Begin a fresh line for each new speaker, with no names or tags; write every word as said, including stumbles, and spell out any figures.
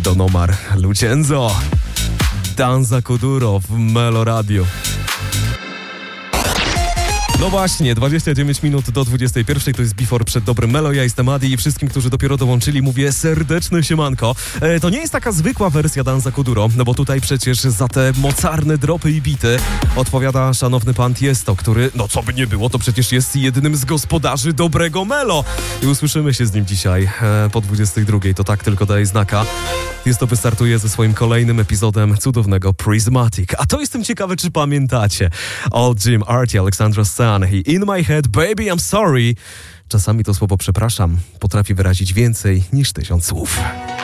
Don Omar, Lucenzo, Danza Kuduro w Melo Radio. No właśnie, dwadzieścia dziewięć minut do dwudziestej pierwszej, to jest Before przed dobrym Melo. Ja jestem Adi i wszystkim, którzy dopiero dołączyli, mówię serdeczne siemanko. E, to nie jest taka zwykła wersja Danza Kuduro, no bo tutaj przecież za te mocarne dropy i bity odpowiada szanowny pan Tiesto, który, no co by nie było, to przecież jest jednym z gospodarzy dobrego Melo. I usłyszymy się z nim dzisiaj e, po dwudziestej drugiej, to tak tylko daje znaka. Tiesto wystartuje ze swoim kolejnym epizodem cudownego Prismatic. A to jestem ciekawy, czy pamiętacie. Old Jim, Artie, Alexandra Stan i In My Head, Baby I'm Sorry. Czasami to słowo przepraszam potrafi wyrazić więcej niż tysiąc słów.